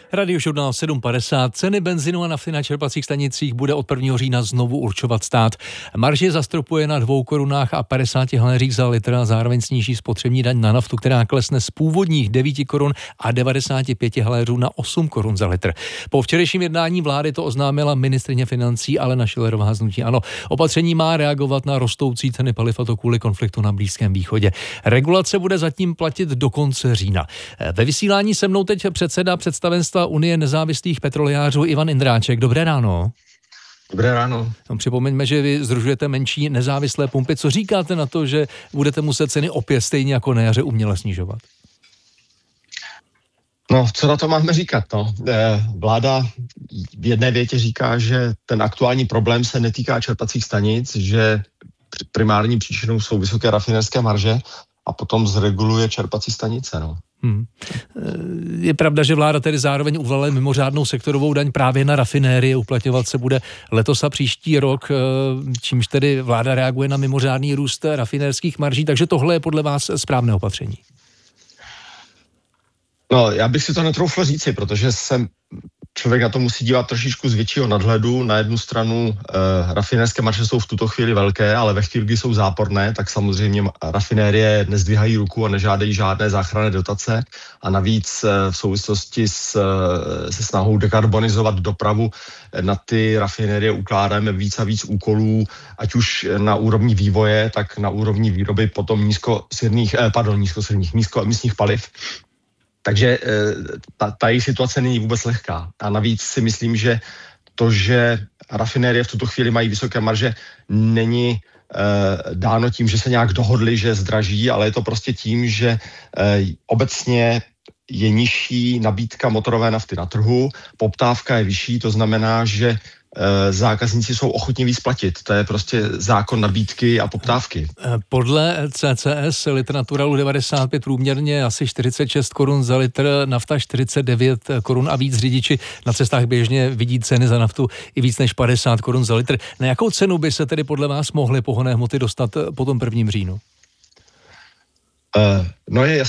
Radiožurnál 7.50. Ceny benzinu a nafty na čerpacích stanicích bude od 1. října znovu určovat stát. Marži zastropuje na 2 korunách a 50 haléřích za litr a zároveň sníží spotřební daň na naftu, která klesne z původních 9 korun a 95 haléřů na 8 korun za litr. Po včerejším jednání vlády to oznámila ministryně financí Alena Schillerová z hnutí ANO. Opatření má reagovat na rostoucí ceny paliv, a to kvůli konfliktu na Blízkém východě. Regulace bude zatím platit do konce října. Ve vysílání se mnou teď předseda představenstva Unie nezávislých petrolejářů Ivan Indráček. Dobré ráno. Dobré ráno. Připomeňme, že vy sdružujete menší nezávislé pumpy. Co říkáte na to, že budete muset ceny opět stejně jako na jaře uměle snižovat? No, co na to máme říkat? Vláda v jedné větě říká, že ten aktuální problém se netýká čerpacích stanic, že primární příčinou jsou vysoké rafinerské marže a potom zreguluje čerpací stanice. Je pravda, že vláda tedy zároveň uvalila mimořádnou sektorovou daň právě na rafinérie. Uplatňovat se bude letos a příští rok, čímž tedy vláda reaguje na mimořádný růst rafinérských marží. Takže tohle je podle vás správné opatření? No, já bych si to netroufl říci, protože člověk na to musí dívat trošičku z většího nadhledu. Na jednu stranu rafinérské marže jsou v tuto chvíli velké, ale ve chvíli, kdy jsou záporné, tak samozřejmě rafinérie nezdvihají ruku a nežádají žádné záchranné dotace. A navíc v souvislosti se snahou dekarbonizovat dopravu na ty rafinérie ukládáme víc a víc úkolů, ať už na úrovni vývoje, tak na úrovni výroby potom nízkoemisních paliv. Takže ta její situace není vůbec lehká. A navíc si myslím, že to, že rafinérie v tuto chvíli mají vysoké marže, není dáno tím, že se nějak dohodli, že zdraží, ale je to prostě tím, že obecně je nižší nabídka motorové nafty na trhu, poptávka je vyšší, to znamená, že zákazníci jsou ochotní víc platit. To je prostě zákon nabídky a poptávky. Podle CCS litr Naturalu 95 průměrně asi 46 korun za litr, nafta 49 korun a víc. Řidiči na cestách běžně vidí ceny za naftu i víc než 50 korun za litr. Na jakou cenu by se tedy podle vás mohly pohonné hmoty dostat po tom 1. říjnu? No je